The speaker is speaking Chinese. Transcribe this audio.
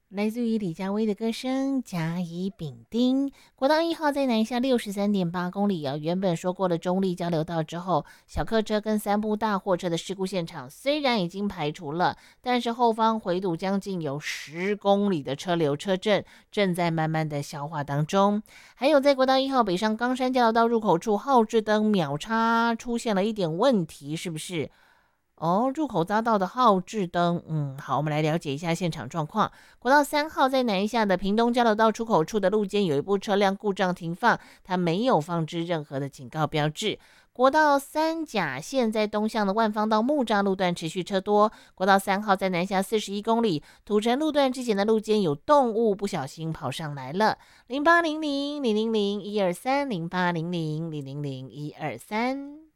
来自于李佳薇的歌声甲乙丙丁。国道1号在南下63.8公里原本说过了中立交流道之后，小客车跟3部大货车的事故现场虽然已经排除了，但是后方回堵将近有10公里的车流车阵正在慢慢的消化当中。还有在国道1号北上冈山交流道入口处，号志灯秒差出现了一点问题，是不是？入口匝道的号志灯，好，我们来了解一下现场状况。国道3号在南下的屏东交流道出口处的路肩有一部车辆故障停放，它没有放置任何的警告标志。国道3甲线在东向的万方到木栅路段持续车多。国道3号在南下41公里，土城路段之前的路肩有动物不小心跑上来了。0800 000 123 0800 000 123。